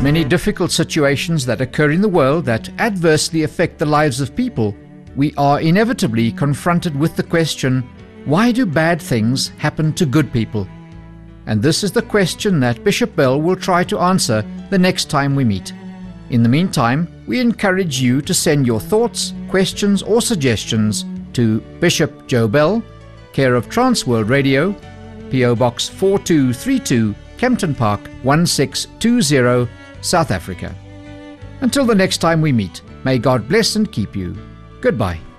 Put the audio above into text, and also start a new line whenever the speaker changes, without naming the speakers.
many difficult situations that occur in the world that adversely affect the lives of people, we are inevitably confronted with the question, why do bad things happen to good people? And this is the question that Bishop Bell will try to answer the next time we meet. In the meantime, we encourage you to send your thoughts, questions or suggestions to Bishop Joe Bell, care of Transworld Radio, P.O. Box 4232, Kempton Park, 1620, South Africa. Until the next time we meet, may God bless and keep you. Goodbye.